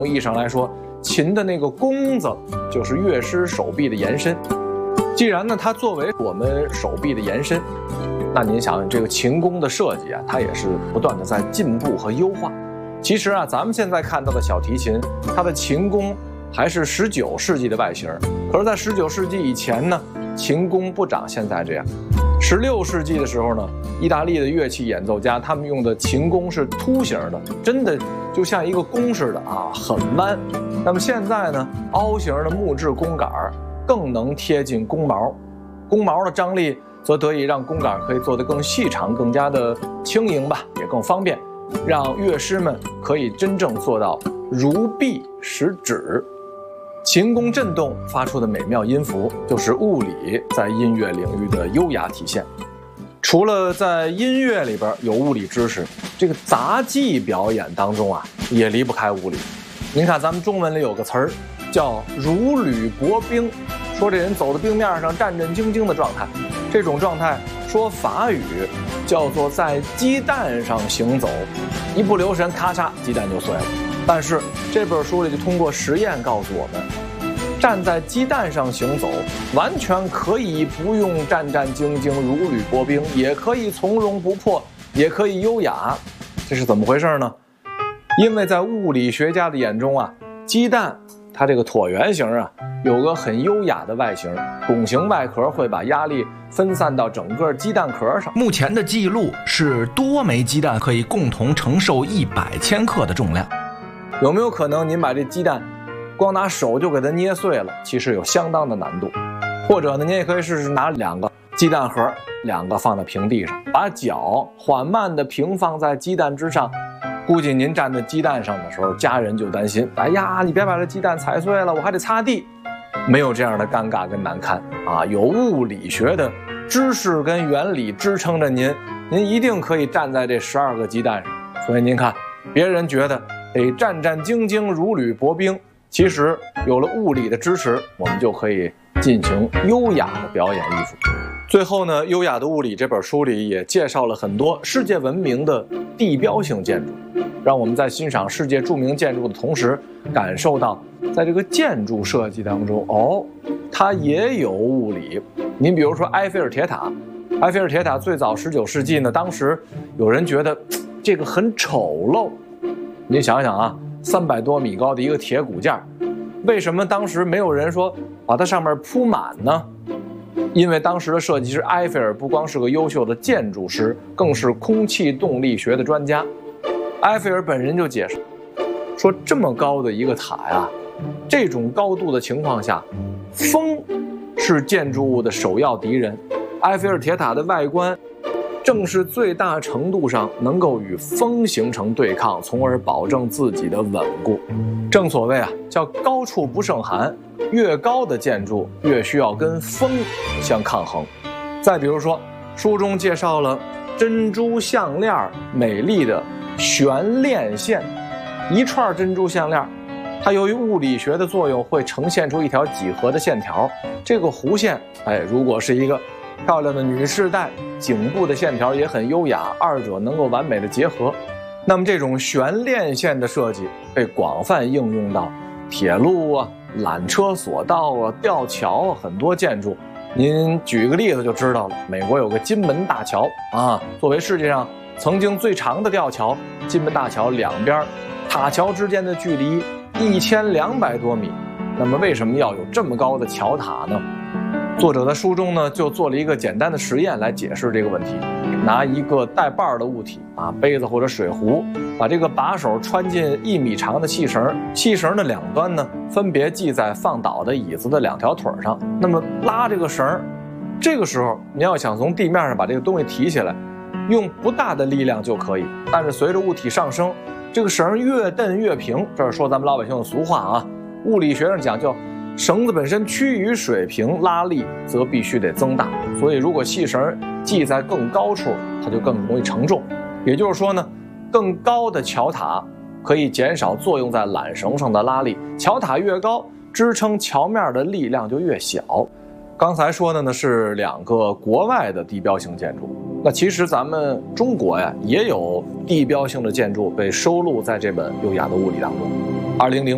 意义上来说，琴的那个弓子就是乐师手臂的延伸。既然呢，它作为我们手臂的延伸，那您想这个琴弓的设计啊，它也是不断的在进步和优化。其实啊，咱们现在看到的小提琴，它的琴弓还是19世纪的外形，可是，在19世纪以前呢，琴弓不长现在这样。16世纪的时候呢，意大利的乐器演奏家他们用的琴弓是凸形的，真的就像一个弓似的啊，很弯。那么现在呢，凹形的木质弓杆更能贴近弓毛，弓毛的张力则得以让弓杆可以做得更细长，更加的轻盈吧，也更方便，让乐师们可以真正做到如臂使指。琴弓振动发出的美妙音符，就是物理在音乐领域的优雅体现。除了在音乐里边有物理知识，这个杂技表演当中啊，也离不开物理。您看咱们中文里有个词儿叫如履薄冰，说这人走到冰面上战战兢兢的状态。这种状态说法语叫做在鸡蛋上行走，一不留神咔嚓鸡蛋就碎了。但是这本书里就通过实验告诉我们，站在鸡蛋上行走完全可以不用战战兢兢如履薄冰，也可以从容不迫，也可以优雅。这是怎么回事呢？因为在物理学家的眼中啊，鸡蛋它这个椭圆形啊，有个很优雅的外形，拱形外壳会把压力分散到整个鸡蛋壳上。 目前的记录是多枚鸡蛋可以共同承受100千克的重量。 有没有可能您把这鸡蛋光拿手就给它捏碎了？其实有相当的难度。或者呢，您也可以试试拿2个鸡蛋盒，2个放在平地上，把脚缓慢地平放在鸡蛋之上。估计您站在鸡蛋上的时候，家人就担心，哎呀，你别把这鸡蛋踩碎了，我还得擦地。没有这样的尴尬跟难堪啊，有物理学的知识跟原理支撑着您，您一定可以站在这12个鸡蛋上。所以您看，别人觉得得战战兢兢如履薄冰，其实有了物理的支持，我们就可以进行优雅的表演艺术。最后呢，《优雅的物理》这本书里也介绍了很多世界闻名的地标性建筑，让我们在欣赏世界著名建筑的同时，感受到在这个建筑设计当中，它也有物理。您比如说埃菲尔铁塔，埃菲尔铁塔最早19世纪呢，当时有人觉得这个很丑陋。您想想啊，300多米高的一个铁骨架，为什么当时没有人说把它上面铺满呢？因为当时的设计师埃菲尔不光是个优秀的建筑师，更是空气动力学的专家。埃菲尔本人就解释说，这么高的一个塔呀，这种高度的情况下，风是建筑物的首要敌人。埃菲尔铁塔的外观正是最大程度上能够与风形成对抗，从而保证自己的稳固。正所谓啊，叫高处不胜寒，越高的建筑越需要跟风相抗衡。再比如说，书中介绍了珍珠项链美丽的悬链线，一串珍珠项链，它由于物理学的作用会呈现出一条几何的线条。这个弧线，如果是一个漂亮的女士戴，颈部的线条也很优雅，二者能够完美的结合。那么这种悬链线的设计被广泛应用到铁路啊、缆车索道啊、吊桥啊，很多建筑。您举个例子就知道了，美国有个金门大桥啊，作为世界上曾经最长的吊桥，金门大桥两边塔桥之间的距离1200多米。那么为什么要有这么高的桥塔呢？作者在书中呢就做了一个简单的实验来解释这个问题。拿一个带把的物体啊，杯子或者水壶，把这个把手穿进1米长的细绳，细绳的两端呢分别系在放倒的椅子的2条腿上。那么拉这个绳，这个时候你要想从地面上把这个东西提起来，用不大的力量就可以。但是随着物体上升，这个绳越蹬越平。这是说咱们老百姓的俗话啊，物理学上讲叫绳子本身趋于水平，拉力则必须得增大。所以如果细绳系在更高处，它就更容易承重。也就是说呢，更高的桥塔可以减少作用在缆绳上的拉力，桥塔越高，支撑桥面的力量就越小。刚才说的呢是2个国外的地标性建筑，那其实咱们中国呀也有地标性的建筑被收录在这本《优雅的物理》当中。2008